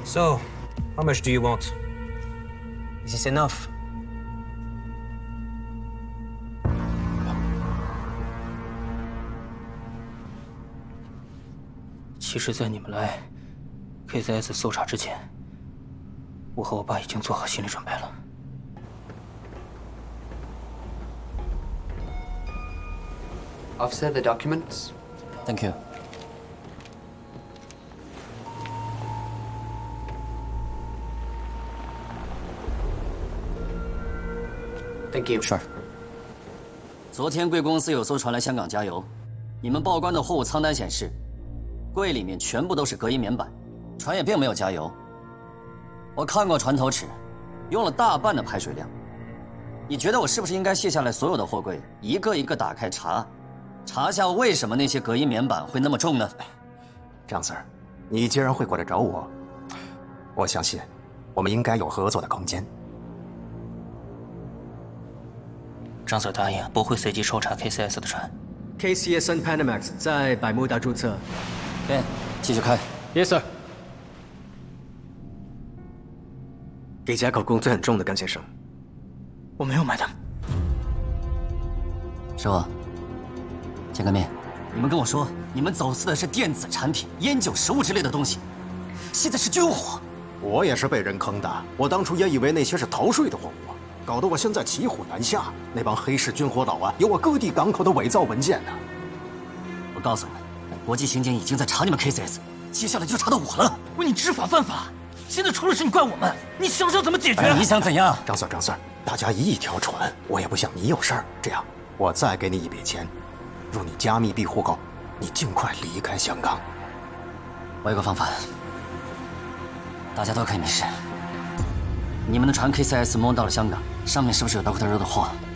So, how much do you want? Is this enough? 其实，在你们来 KZS 搜查之前，我和我爸已经做好心理准备了。 Officer, the documents. Thank you. Thank you. 是。昨天贵公司有艘船来香港加油，你们报关的货物仓单显示，柜里面全部都是隔音棉板，船也并没有加油。我看过船头尺，用了大半的排水量。你觉得我是不是应该卸下来所有的货柜，一个一个打开查下为什么那些隔音棉板会那么重呢？ 张 Sir， 你既然会过来找我，我相信我们应该有合作的空间。 张 Sir 答应不会随机抽查 KCS 的船。 KCS and Panamax 在百慕大注册。 Ben，继续开。 Yes sir。给甲口工罪很重的，甘先生。 我没有买的。师傅，见个面。你们跟我说，你们走私的是电子产品、烟酒、食物之类的东西，现在是军火。 我也是被人坑的，我当初也以为那些是逃税的货物，搞得我现在骑虎难下。那帮黑市军火佬啊，有我各地港口的伪造文件呢。 我告诉你们，国际刑警已经在查你们 KCS， 接下来就查到我了。 喂，你知法犯法，现在出了事你怪我们，你想想怎么解决？ 你想怎样？ 张 Sir， 大家一条船，我也不想你有事儿。这样，我再给你一笔钱，入你加密庇护口，你尽快离开香港。 我有个方法，大家都可以没事。你们的船 KCS 摸到了香港，上面是不是有 Dr. Ro 的货？